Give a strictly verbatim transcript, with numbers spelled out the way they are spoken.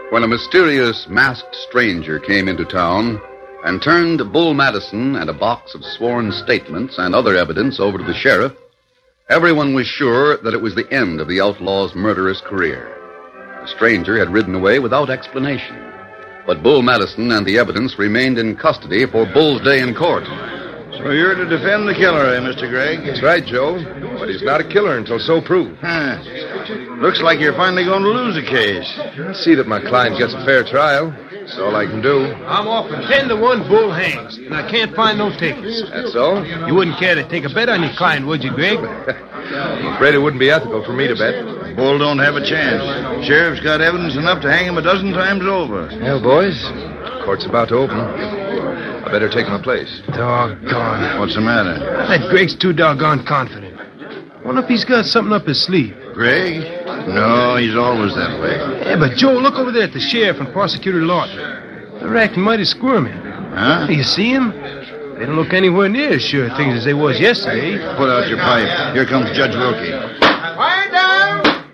when a mysterious masked stranger came into town and turned Bull Madison and a box of sworn statements and other evidence over to the sheriff, everyone was sure that it was the end of the outlaw's murderous career. The stranger had ridden away without explanation, but Bull Madison and the evidence remained in custody for Bull's day in court. So you're to defend the killer, eh, Mister Gregg? That's right, Joe. But he's not a killer until so proved. Huh. Looks like you're finally going to lose a case. I'll see that my client gets a fair trial. That's all I can do. I'm offering ten to one Bull hangs, and I can't find no tickets. That's all? You wouldn't care to take a bet on your client, would you, Gregg? I'm afraid it wouldn't be ethical for me to bet. Bull don't have a chance. Sheriff's got evidence enough to hang him a dozen times over. Well, boys, court's about to open. I better take my place. Doggone. What's the matter? That Gregg's too doggone confident. Wonder if he's got something up his sleeve. Gregg? No, he's always that way. Yeah, but Joe, look over there at the sheriff and Prosecutor Lawton. They're acting mighty squirmy. Huh? You see him? They don't look anywhere near as sure things as they was yesterday. Put out your pipe. Here comes Judge Wilkie.